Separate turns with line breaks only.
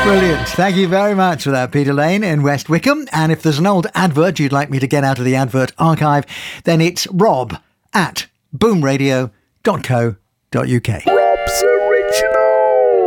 Brilliant. Thank you very much for that, Peter Lane in West Wickham. And if there's an old advert you'd like me to get out of the advert archive, then it's rob@boomradio.co.uk.